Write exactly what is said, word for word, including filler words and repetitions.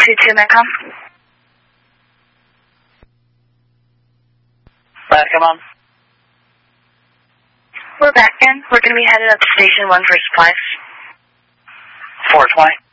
two two Metcom. Brad, come on. We're back in. We're going to be headed up to station one for supplies. four twenty.